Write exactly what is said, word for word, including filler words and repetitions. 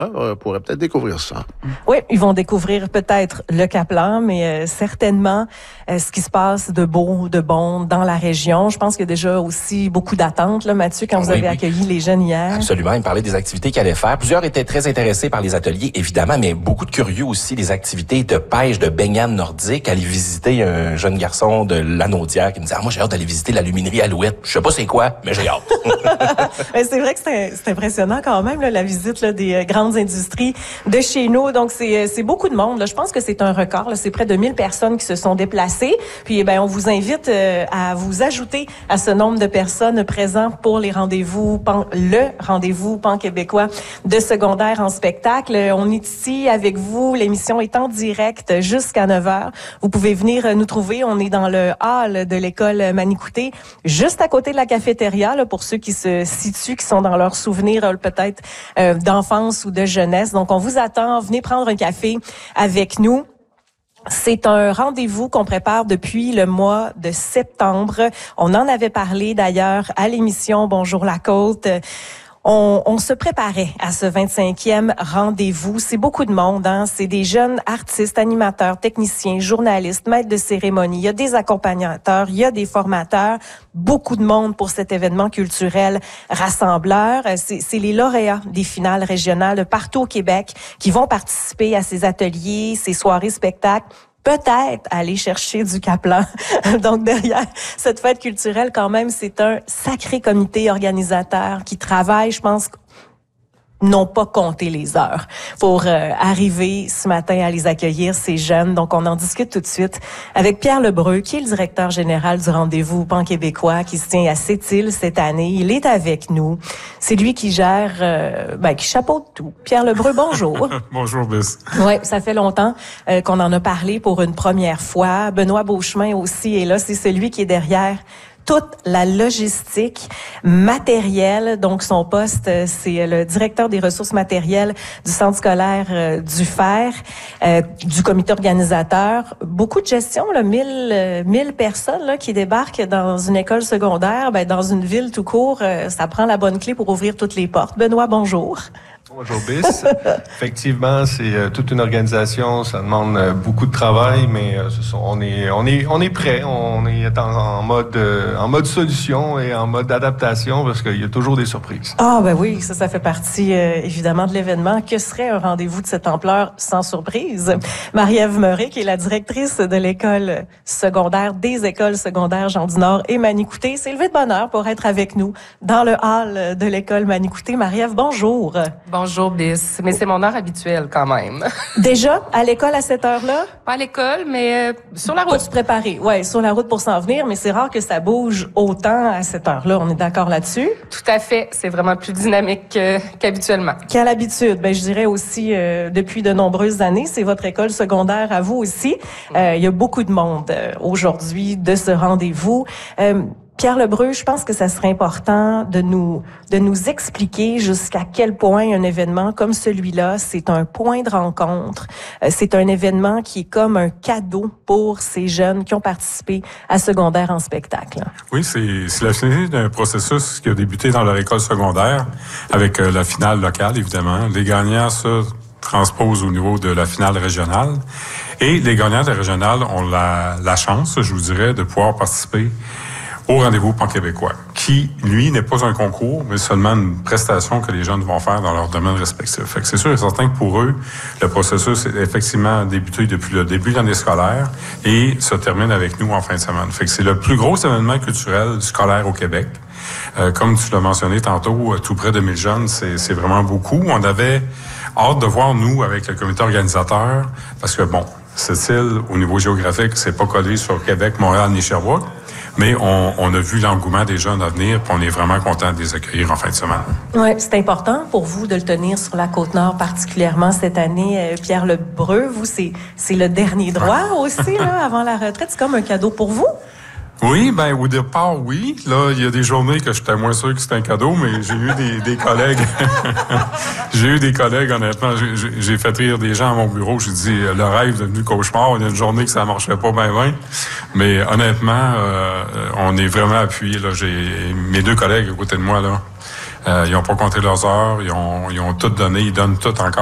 on pourrait peut-être découvrir ça. Oui, ils vont découvrir peut-être le Caplan, mais euh, certainement euh, ce qui se passe de beau, de bon dans la région. Je pense qu'il y a déjà aussi beaucoup d'attentes, là, Mathieu, quand vous oui, avez oui. accueilli les jeunes hier. Absolument, il me parlait des activités qu'il allait faire. Plusieurs étaient très intéressés par les ateliers, évidemment, mais beaucoup de curieux aussi, les activités de pêche, de baignade nordique. Aller visiter un jeune garçon de Lanaudière qui me disait « Ah, moi, j'ai hâte d'aller visiter la luminerie Alouette. Je sais pas c'est quoi, mais j'ai hâte. » C'est vrai que c'est, c'est impressionnant quand même, là, la visite là, des euh, grandes industries de chez nous. Donc, c'est, c'est beaucoup de monde. Là. Je pense que c'est un record. Là. C'est près de mille personnes qui se sont déplacées. Puis, ben, on vous invite euh, à vous ajouter à ce nombre de personnes présentes pour les rendez-vous, pan, le rendez-vous pan-québécois de secondaire en spectacle. On est ici avec vous. L'émission est en direct jusqu'à neuf heures. Vous pouvez venir nous trouver. On est dans le hall de l'école Manicouté, juste à côté de la cafétéria, là, pour ceux qui se situent, qui sont dans leurs souvenirs peut-être euh, d'enfance ou de jeunesse. Donc, on vous attend. Venez prendre un café avec nous. C'est un rendez-vous qu'on prépare depuis le mois de septembre. On en avait parlé d'ailleurs à l'émission Bonjour la Côte. On, on se préparait à ce vingt-cinquième rendez-vous. C'est beaucoup de monde, hein? C'est des jeunes artistes, animateurs, techniciens, journalistes, maîtres de cérémonie. Il y a des accompagnateurs, il y a des formateurs. Beaucoup de monde pour cet événement culturel rassembleur. C'est, c'est les lauréats des finales régionales partout au Québec qui vont participer à ces ateliers, ces soirées spectacles. Peut-être aller chercher du Caplan. Donc, derrière cette fête culturelle, quand même, c'est un sacré comité organisateur qui travaille, je pense, n'ont pas compté les heures pour euh, arriver ce matin à les accueillir, ces jeunes. Donc, on en discute tout de suite avec Pierre Lebreu, qui est le directeur général du rendez-vous pan-québécois, qui se tient à Sept-Îles cette année. Il est avec nous. C'est lui qui gère, euh, ben, qui chapeaute tout. Pierre Lebreu, bonjour. Bonjour, Biss. Oui, ça fait longtemps euh, qu'on en a parlé pour une première fois. Benoît Beauchemin aussi est là. C'est celui qui est derrière toute la logistique matérielle. Donc, son poste, c'est le directeur des ressources matérielles du centre scolaire euh, du Fer, euh, du comité organisateur. Beaucoup de gestion, là, mille, mille personnes là, qui débarquent dans une école secondaire, ben, dans une ville tout court. Euh, ça prend la bonne clé pour ouvrir toutes les portes. Benoît, bonjour. Bonjour, Biss. Effectivement, c'est euh, toute une organisation. Ça demande euh, beaucoup de travail, mais euh, ce sont, on est, on est, on est prêt. On est en, en mode, euh, en mode solution et en mode adaptation parce qu'il y a toujours des surprises. Ah ben oui, ça, ça fait partie euh, évidemment de l'événement. Que serait un rendez-vous de cette ampleur sans surprise? Marie-Ève Meuret, qui est la directrice de l'école secondaire, des écoles secondaires Jean du Nord et Manicouté, s'est levée de bonne heure pour être avec nous dans le hall de l'école Manicouté. Marie-Ève, bonjour. Bonjour, Biss. Mais c'est mon heure habituelle quand même. Déjà, à l'école à cette heure-là? Pas à l'école, mais euh, sur la route. Pour se préparer. Ouais, sur la route pour s'en venir, mais c'est rare que ça bouge autant à cette heure-là. On est d'accord là-dessus? Tout à fait. C'est vraiment plus dynamique euh, qu'habituellement. Qu'à l'habitude. Ben, je dirais aussi, euh, depuis de nombreuses années, c'est votre école secondaire à vous aussi. Euh, il y a beaucoup de monde euh, aujourd'hui de ce rendez-vous. Euh, Pierre Lebreu, je pense que ça serait important de nous de nous expliquer jusqu'à quel point un événement comme celui-là, c'est un point de rencontre. Euh, c'est un événement qui est comme un cadeau pour ces jeunes qui ont participé à secondaire en spectacle. Oui, c'est, c'est la finalité d'un processus qui a débuté dans leur école secondaire avec euh, la finale locale, évidemment. Les gagnants se transposent au niveau de la finale régionale. Et les gagnants de la régionale ont la, la chance, je vous dirais, de pouvoir participer au rendez-vous pan-québécois, qui, lui, n'est pas un concours, mais seulement une prestation que les jeunes vont faire dans leur domaine respectif. Fait que c'est sûr et certain que pour eux, le processus est effectivement débuté depuis le début de l'année scolaire et se termine avec nous en fin de semaine. Fait que c'est le plus gros événement culturel scolaire au Québec. Euh, comme tu l'as mentionné tantôt, tout près de mille jeunes, c'est, c'est vraiment beaucoup. On avait hâte de voir, nous, avec le comité organisateur, parce que, bon, Sept-Îles, au niveau géographique, c'est pas collé sur Québec, Montréal ni Sherbrooke. Mais on, on a vu l'engouement des jeunes à venir, puis on est vraiment content de les accueillir en fin de semaine. Oui, c'est important pour vous de le tenir sur la Côte-Nord, particulièrement cette année. Pierre Lebreu, vous, c'est, c'est le dernier droit aussi, là, avant la retraite. C'est comme un cadeau pour vous? Oui, ben au départ, oui. Là, il y a des journées que j'étais moins sûr que c'était un cadeau, mais j'ai eu des, des collègues. j'ai eu des collègues, honnêtement. J'ai, j'ai fait rire des gens à mon bureau. J'ai dit, le rêve est devenu cauchemar. Il y a une journée que ça marchait pas bien bien. Mais honnêtement, euh, on est vraiment appuyés. Là, j'ai mes deux collègues à côté de moi là. Euh, ils n'ont pas compté leurs heures, ils ont, ils ont tout donné, ils donnent tout encore.